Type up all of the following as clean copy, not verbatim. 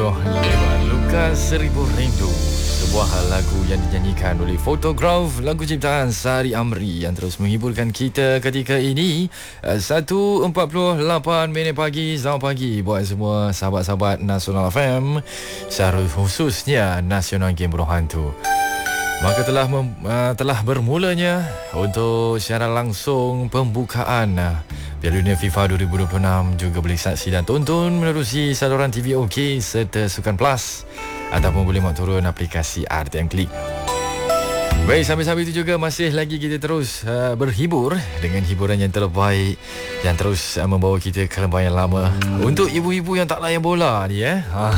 lewat Lukas Seribu Rindu, sebuah lagu yang dinyanyikan oleh Photograph, lagu ciptaan Sari Amri yang terus menghiburkan kita ketika ini. 1.48 pagi. Selamat pagi buat semua sahabat-sahabat Nasional FM, secara khususnya Nasional Game Berhantu. Maka telah bermulanya untuk siaran langsung pembukaan Piala Dunia FIFA 2026, juga boleh saksi dan tonton menerusi saluran TV OK serta Sukan Plus, ataupun boleh mak turun aplikasi RTM Klik. Baik, sambil-sambil itu juga masih lagi kita terus berhibur dengan hiburan yang terbaik yang terus membawa kita ke lembah yang lama. Untuk ibu-ibu yang tak layan bola ni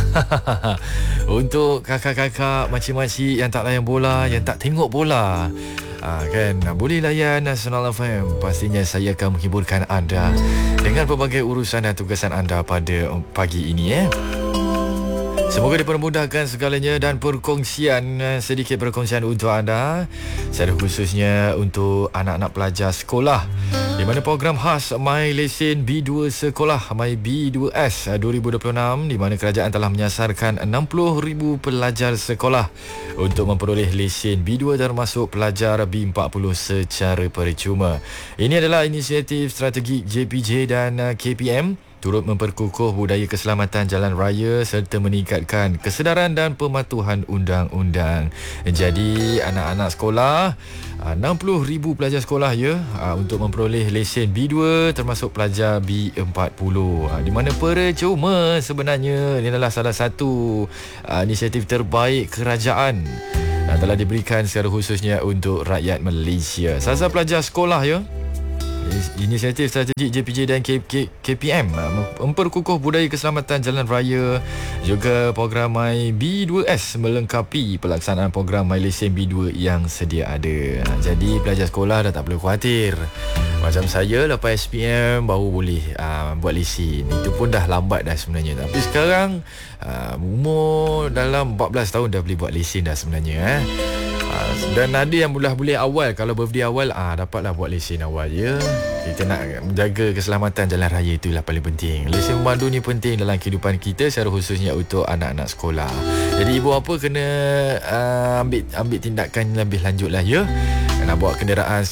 untuk kakak-kakak, makcik-makcik yang tak layan bola, yang tak tengok bola, kan, boleh layan Nasional FM. Pastinya saya akan menghiburkan anda dengan pelbagai urusan dan tugasan anda pada pagi ini. Semoga dipermudahkan segalanya dan sedikit perkongsian untuk anda, secara khususnya untuk anak-anak pelajar sekolah, di mana program khas My Lesen B2 Sekolah My B2S 2026, di mana kerajaan telah menyasarkan 60,000 pelajar sekolah untuk memperoleh lesen B2 termasuk pelajar B40 secara percuma. Ini adalah inisiatif strategik JPJ dan KPM turut memperkukuh budaya keselamatan jalan raya serta meningkatkan kesedaran dan pematuhan undang-undang. Jadi anak-anak sekolah, 60,000 pelajar sekolah untuk memperoleh lesen B2 termasuk pelajar B40, di mana percuma sebenarnya. Ini adalah salah satu inisiatif terbaik kerajaan telah diberikan secara khususnya untuk rakyat Malaysia. Sasa pelajar sekolah inisiatif strategik JPJ dan KPM memperkukuh budaya keselamatan jalan raya, juga program My B2S melengkapi pelaksanaan program My Lesen B2 yang sedia ada. Jadi pelajar sekolah dah tak perlu khawatir. Macam saya lepas SPM baru boleh buat lesen. Itu pun dah lambat dah sebenarnya. Tapi sekarang umur dalam 14 tahun dah boleh buat lesen dah sebenarnya. Dan ada yang boleh awal, kalau birthday awal dapatlah buat lesen awal Kita nak menjaga keselamatan jalan raya, itulah paling penting. Lesen memandu ni penting dalam kehidupan kita, secara khususnya untuk anak-anak sekolah. Jadi ibu bapa kena ambil tindakan lebih lanjut lah nak bawa kenderaan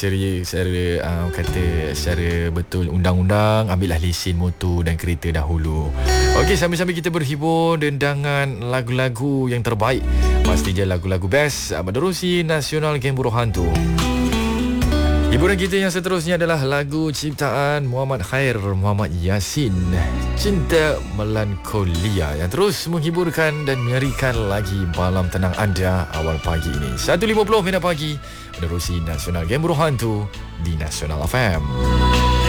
secara betul undang-undang, ambillah lesen motor dan kereta dahulu. Okey, sambil-sambil kita berhibur dengan lagu-lagu yang terbaik, pastinya lagu-lagu best menerusi Nasional Game Berhantu. Hiburan kita yang seterusnya adalah lagu ciptaan Muhammad Khair Muhammad Yasin, Cinta Melankolia, yang terus menghiburkan dan menyerikan lagi malam tenang anda awal pagi ini. 1.50 minit pagi menerusi Nasional Game Berhantu di Nasional FM.